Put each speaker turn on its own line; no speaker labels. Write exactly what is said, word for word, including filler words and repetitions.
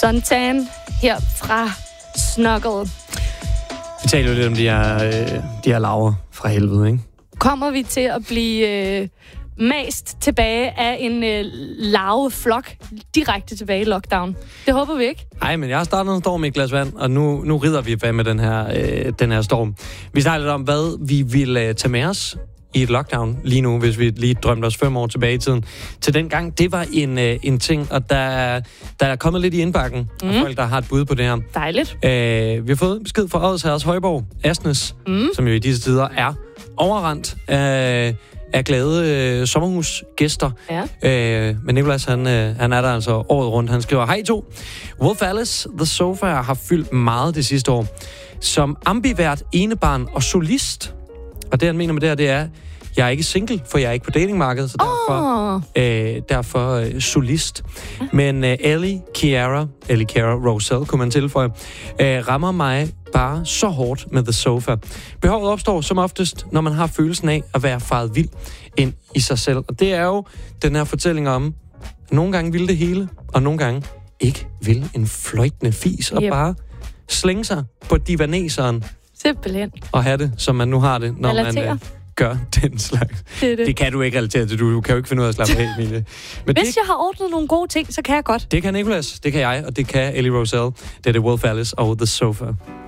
Suntan her fra Snuggle.
Vi taler jo lidt om de her, øh, de her larver fra helvede, ikke?
Kommer vi til at blive øh, mast tilbage af en øh, larveflok direkte tilbage i lockdown? Det håber vi ikke.
Nej, men jeg har startet en storm i et glas vand, og nu, nu rider vi fandme med den her, øh, den her storm. Vi snakker lidt om, hvad vi vil øh, tage med os i et lockdown lige nu, hvis vi lige drømte os fem år tilbage i tiden. Til den gang, det var en, øh, en ting, og der, der er kommet lidt i indbakken mm. af folk, der har et bud på det her.
Dejligt.
Øh, vi har fået besked fra Odsherres Højborg, Asnes, mm. som jo i disse tider er overrendt af, af glade øh, sommerhusgæster.
Ja.
Øh, men Nicolas, han, øh, han er der altså året rundt. Han skriver, hej to. Wolf Alice, The Sofa, har fyldt meget det sidste år. Som ambivert, enebarn og solist. Og det, han mener med det her, det er, jeg er ikke single, for jeg er ikke på datingmarkedet, så derfor, oh. øh, derfor øh, solist. Ja. Men øh, Ellie Chiara, Ellie Chiara Roselle, kunne man tilføje, øh, rammer mig bare så hårdt med The Sofa. Behovet opstår som oftest, når man har følelsen af at være faret vild ind i sig selv. Og det er jo den her fortælling om, at nogle gange vil det hele, og nogle gange ikke vil en fløjtende fis, og yep. bare slænge sig på divaneseren.
Simpelthen.
Og have det, som man nu har det, når
Relatere.
man øh, gør den slags. Det, det. det kan du ikke relatere til. Du, du kan jo ikke finde ud af at slappe af, Emilie. Men
Hvis
det,
jeg har ordnet nogle gode ting, så kan jeg godt.
Det kan Nicolas, det kan jeg, og det kan Ellie Roselle. Det er det Wolf Alice og The Sofa.